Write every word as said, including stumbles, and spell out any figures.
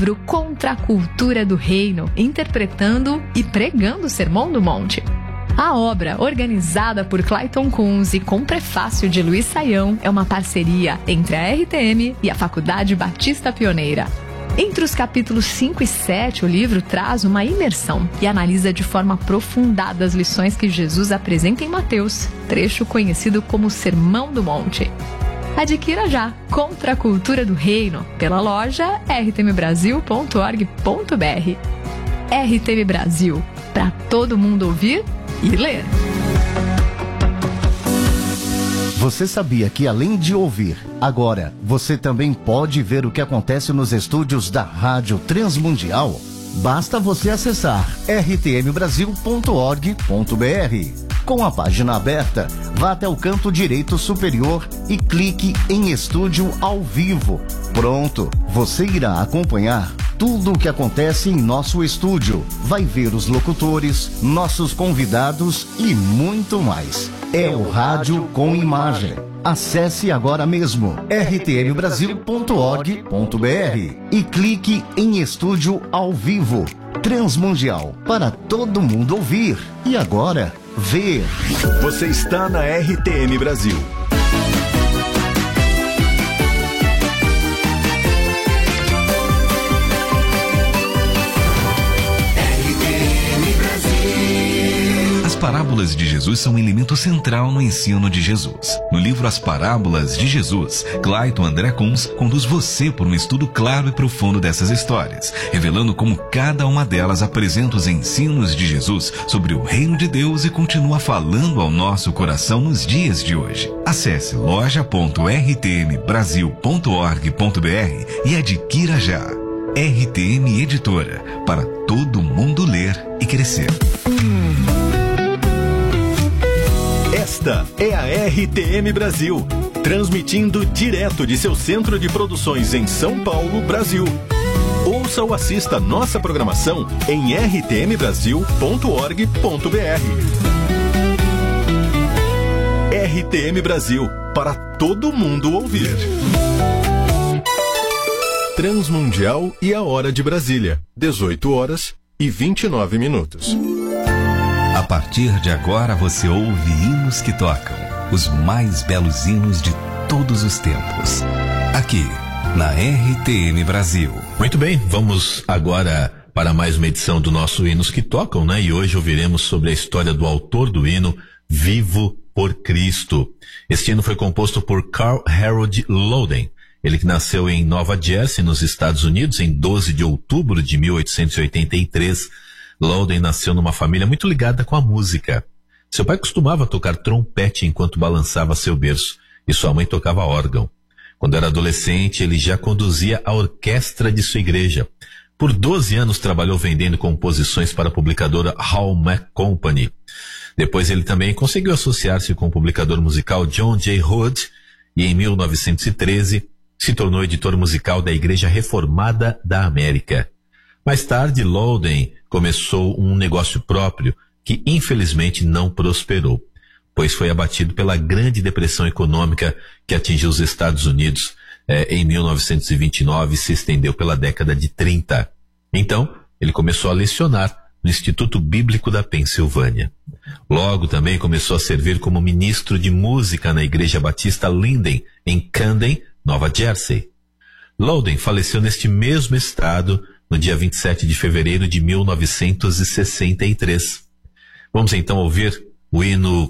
livro Contra a Cultura do Reino, interpretando e pregando o Sermão do Monte. A obra, organizada por Clayton Kunz e com prefácio de Luiz Saião, é uma parceria entre a R T M e a Faculdade Batista Pioneira. Entre os capítulos cinco e sete, o livro traz uma imersão e analisa de forma aprofundada as lições que Jesus apresenta em Mateus, trecho conhecido como Sermão do Monte. Adquira já Contra a Cultura do Reino pela loja r t m brasil ponto org ponto b r. R T M Brasil, para todo mundo ouvir e ler. Você sabia que além de ouvir, agora você também pode ver o que acontece nos estúdios da Rádio Transmundial? Basta você acessar r t m brasil ponto org ponto b r. Com a página aberta, vá até o canto direito superior e clique em Estúdio ao Vivo. Pronto, você irá acompanhar tudo o que acontece em nosso estúdio. Vai ver os locutores, nossos convidados e muito mais. É o Rádio com Imagem. Acesse agora mesmo r t m brasil ponto org ponto b r e clique em Estúdio ao Vivo. Transmundial, para todo mundo ouvir e agora ver. Você está na R T M Brasil. As parábolas de Jesus são um elemento central no ensino de Jesus. No livro As Parábolas de Jesus, Clayton André Kunz conduz você por um estudo claro e profundo dessas histórias, revelando como cada uma delas apresenta os ensinos de Jesus sobre o reino de Deus e continua falando ao nosso coração nos dias de hoje. Acesse loja ponto r t m brasil ponto org ponto b r e adquira já. R T M Editora, para todo mundo ler e crescer. Esta é a R T M Brasil, transmitindo direto de seu centro de produções em São Paulo, Brasil. Ouça ou assista nossa programação em r t m brasil ponto org ponto b r. R T M Brasil, para todo mundo ouvir. Transmundial e a Hora de Brasília, dezoito horas e vinte e nove minutos. A partir de agora você ouve hinos que tocam, os mais belos hinos de todos os tempos. Aqui, na R T M Brasil. Muito bem, vamos agora para mais uma edição do nosso Hinos que Tocam, né? E hoje ouviremos sobre a história do autor do hino Vivo por Cristo. Este hino foi composto por Carl Harold Loden. Ele que nasceu em Nova Jersey, nos Estados Unidos, em doze de outubro de mil oitocentos e oitenta e três. Loden nasceu numa família muito ligada com a música. Seu pai costumava tocar trompete enquanto balançava seu berço, e sua mãe tocava órgão. Quando era adolescente, ele já conduzia a orquestra de sua igreja. Por doze anos trabalhou vendendo composições para a publicadora Hallmark Company. Depois ele também conseguiu associar-se com o publicador musical John J. Hood, e em mil novecentos e treze se tornou editor musical da Igreja Reformada da América. Mais tarde, Loden começou um negócio próprio que infelizmente não prosperou, pois foi abatido pela grande depressão econômica que atingiu os Estados Unidos eh, em mil novecentos e vinte e nove e se estendeu pela década de trinta. Então, ele começou a lecionar no Instituto Bíblico da Pensilvânia. Logo também começou a servir como ministro de música na Igreja Batista Linden, em Camden, Nova Jersey. Loden faleceu neste mesmo estado no dia vinte e sete de fevereiro de mil novecentos e sessenta e três. Vamos então ouvir o hino